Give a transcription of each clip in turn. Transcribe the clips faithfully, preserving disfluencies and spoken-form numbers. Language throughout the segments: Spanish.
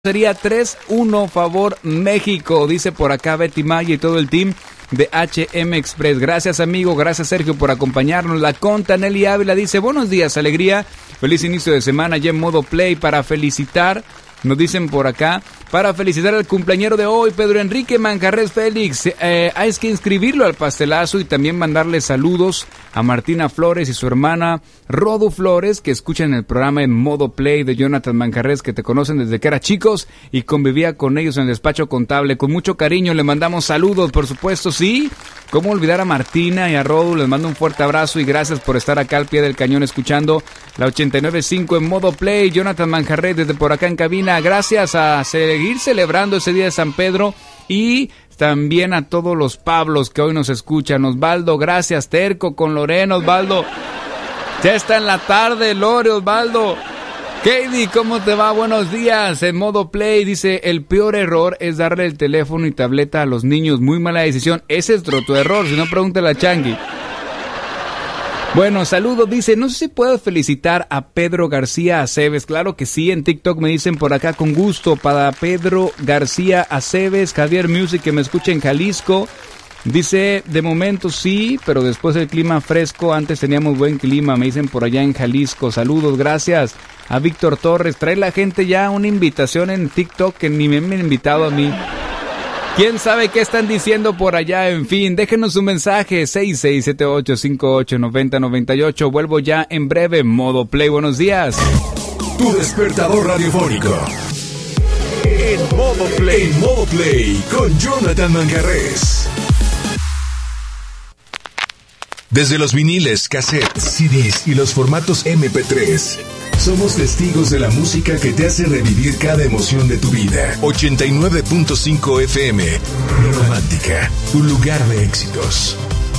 Sería tres uno favor México, dice por acá Betty Maya y todo el team de H M Express. Gracias amigo, gracias Sergio por acompañarnos. La Conta Nelly Ávila dice buenos días, alegría, feliz inicio de semana ya en modo play para felicitar, nos dicen por acá, para felicitar al cumpleañero de hoy, Pedro Enrique Manjarres Félix. Eh, hay que inscribirlo al pastelazo y también mandarle saludos a Martina Flores y su hermana Rodu Flores, que escuchan el programa en modo play de Jonathan Manjarres, que te conocen desde que era chicos y convivía con ellos en el despacho contable. Con mucho cariño le mandamos saludos, por supuesto, sí. ¿Cómo olvidar a Martina y a Rodu? Les mando un fuerte abrazo y gracias por estar acá al pie del cañón escuchando la ochenta y nueve punto cinco en modo play. Jonathan Manjarres desde por acá en cabina. Gracias a seguir celebrando ese día de San Pedro y también a todos los Pablos que hoy nos escuchan. Osvaldo, gracias. Terco con Lorena, Osvaldo. Ya está en la tarde, Lore, Osvaldo. Katie, ¿cómo te va? Buenos días. En modo play dice, el peor error es darle el teléfono y tableta a los niños. Muy mala decisión. Ese es otro error, si no pregúntale a Changi. Bueno, saludos, dice, no sé si puedo felicitar a Pedro García Aceves. Claro que sí, en TikTok me dicen por acá con gusto, para Pedro García Aceves, Javier Music, que me escucha en Jalisco. Dice, de momento sí, pero después el clima fresco, antes teníamos buen clima, me dicen por allá en Jalisco. Saludos, gracias a Víctor Torres. Trae la gente ya una invitación en TikTok que ni me han invitado a mí. ¿Quién sabe qué están diciendo por allá? En fin, déjenos un mensaje, seis seis siete ocho cinco ocho nueve cero nueve ocho. Vuelvo ya en breve, modo play. Buenos días. Tu despertador radiofónico. En modo play, en modo play, con Jonathan Manjarres. Desde los viniles, cassettes, C Ds y los formatos eme pe tres, somos testigos de la música que te hace revivir cada emoción de tu vida. ochenta y nueve punto cinco F M, Romántica, tu lugar de éxitos.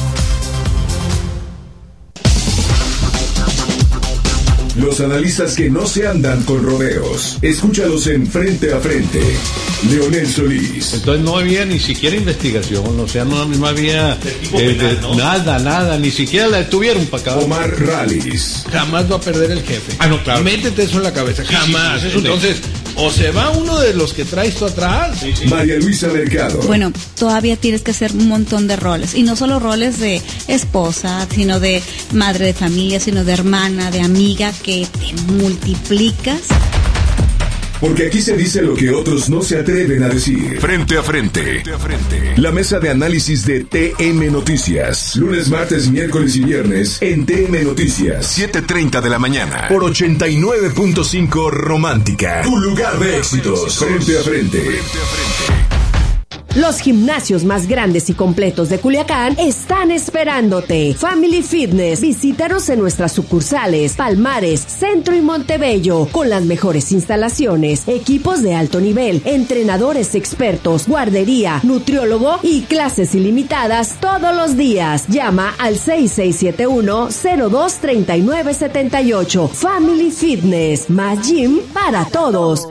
Los analistas que no se andan con rodeos. Escúchalos en Frente a Frente. Leonel Solís. Entonces no había ni siquiera investigación, o sea, no, no había eh, de, ¿no? nada, nada, ni siquiera la detuvieron para acabar. Omar Rallis. Jamás va a perder el jefe. Ah, no, claro. Métete eso en la cabeza, sí, jamás. Sí, sí, sí, Entonces, sí. o se va uno de los que traes tú atrás. Sí, sí. María Luisa Mercado. Bueno, todavía tienes que hacer un montón de roles, y no solo roles de esposa, sino de madre de familia, sino de hermana, de amiga, que te multiplicas. Porque aquí se dice lo que otros no se atreven a decir. Frente a frente. Frente a frente. La mesa de análisis de T M Noticias. Lunes, martes, miércoles y viernes en T M Noticias. siete treinta de la mañana. Por ochenta y nueve punto cinco Romántica. Tu lugar de éxitos. Frente a frente. Frente a frente. Los gimnasios más grandes y completos de Culiacán están esperándote. Family Fitness. Visítanos en nuestras sucursales Palmares, Centro y Montebello, con las mejores instalaciones, equipos de alto nivel, entrenadores expertos, guardería, nutriólogo y clases ilimitadas todos los días. Llama al seis seis siete uno cero dos tres nueve siete ocho. Family Fitness. Más gym para todos.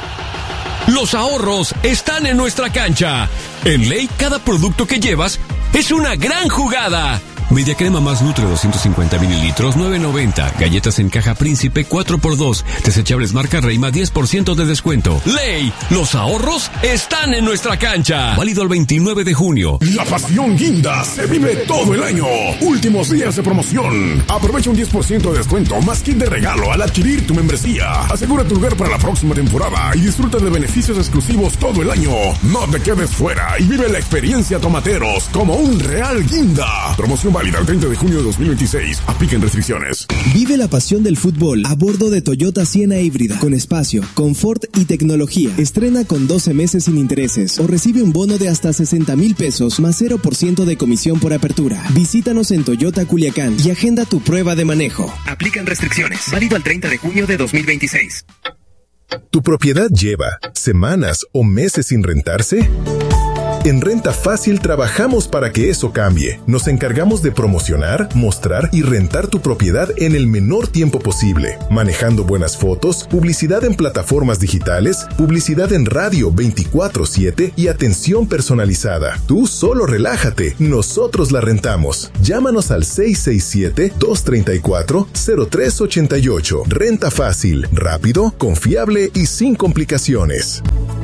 Los ahorros están en nuestra cancha. En Ley, cada producto que llevas es una gran jugada. Media crema más Nutre doscientos cincuenta mililitros, nueve noventa. Galletas en caja Príncipe cuatro por dos. Desechables marca Reima, diez por ciento de descuento. Ley, los ahorros están en nuestra cancha. Válido el veintinueve de junio. La pasión guinda se vive todo el año. Últimos días de promoción. Aprovecha un diez por ciento de descuento más kit de regalo al adquirir tu membresía. Asegura tu lugar para la próxima temporada y disfruta de beneficios exclusivos todo el año. No te quedes fuera y vive la experiencia Tomateros como un real guinda. Promoción válida el treinta de junio de dos mil veintiséis. Apliquen restricciones. Vive la pasión del fútbol a bordo de Toyota Siena híbrida, con espacio, confort y tecnología. Estrena con doce meses sin intereses o recibe un bono de hasta sesenta mil pesos más cero por ciento de comisión por apertura. Visítanos en Toyota Culiacán y agenda tu prueba de manejo. Aplican restricciones. Válido al treinta de junio de dos mil veintiséis. ¿Tu propiedad lleva semanas o meses sin rentarse? En Renta Fácil trabajamos para que eso cambie. Nos encargamos de promocionar, mostrar y rentar tu propiedad en el menor tiempo posible, manejando buenas fotos, publicidad en plataformas digitales, publicidad en radio veinticuatro siete y atención personalizada. Tú solo relájate, nosotros la rentamos. Llámanos al seis seis siete, dos tres cuatro, cero tres ocho ocho. Renta Fácil, rápido, confiable y sin complicaciones.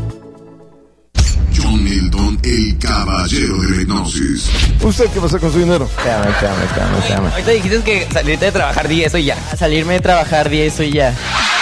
John Milton, el caballero de la hipnosis. ¿Usted qué pasa con su dinero? Cámara, cámara, cámara, cámara. Ahorita dijiste que salirte de trabajar di eso y ya. Salirme de trabajar di eso y ya.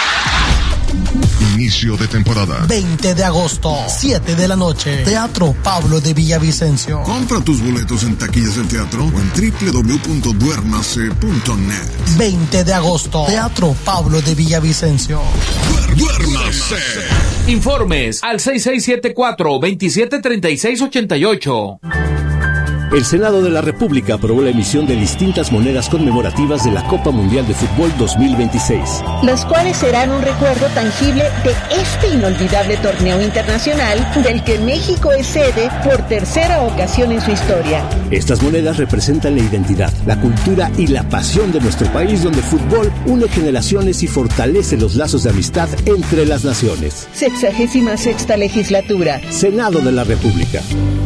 Inicio de temporada. veinte de agosto, siete de la noche. Teatro Pablo de Villavicencio. Compra tus boletos en taquillas del teatro o en doble u doble u doble u punto duérmase punto net. veinte de agosto, Teatro Pablo de Villavicencio. Duérmase. Informes al seis seis siete cuatro, dos siete tres seis ocho ocho. El Senado de la República aprobó la emisión de distintas monedas conmemorativas de la Copa Mundial de Fútbol dos mil veintiséis. Las cuales serán un recuerdo tangible de este inolvidable torneo internacional del que México es sede por tercera ocasión en su historia. Estas monedas representan la identidad, la cultura y la pasión de nuestro país, donde el fútbol une generaciones y fortalece los lazos de amistad entre las naciones. Sexagésima sexta legislatura. Senado de la República.